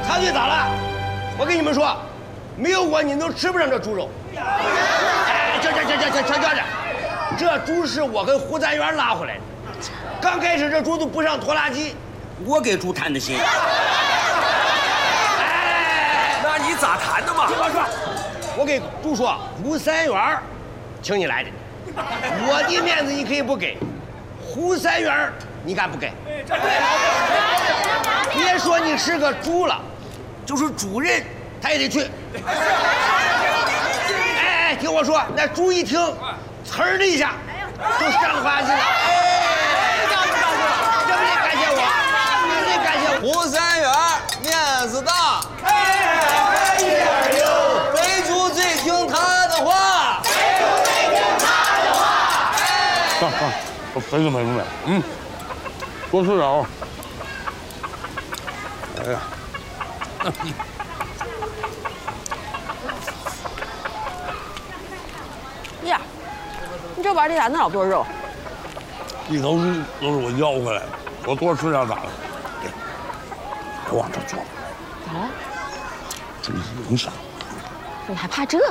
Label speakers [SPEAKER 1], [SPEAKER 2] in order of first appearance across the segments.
[SPEAKER 1] 插队咋了？我跟你们说，没有我你都吃不上这猪肉。哎，这，这猪是我跟胡三元拉回来的。刚开始这猪都不上拖拉机，我给猪谈的心。哎，
[SPEAKER 2] 那你咋谈的嘛？
[SPEAKER 1] 听我说，我给猪说，胡三元请你来的，我的面子你可以不给，胡三元你敢不给？别说你是个猪了，就是主任他也得去。哎，听我说，那猪一听，呲儿的一下，就上花去了。这不得感谢我，你得感谢我。
[SPEAKER 3] 胡三元面子大，肥猪最听他的话。
[SPEAKER 4] 肥就没，多吃点啊。哎呀，
[SPEAKER 5] 呀，你这碗里咋那么多肉？
[SPEAKER 4] 一头猪都是我要回来的，我多吃点咋了？给，别往这坐。
[SPEAKER 5] 咋了？
[SPEAKER 4] 注意影响。
[SPEAKER 5] 你还怕这个？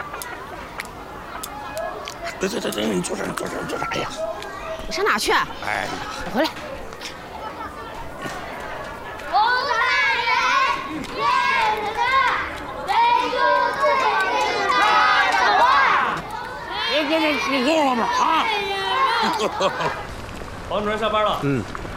[SPEAKER 4] 对，你坐这。哎呀，
[SPEAKER 5] 你上哪去？哎呀，我回来。
[SPEAKER 6] 胡三元，面子大，肥猪最听他的话。
[SPEAKER 4] 别，你够了吗？啊！
[SPEAKER 2] 王主任下班了。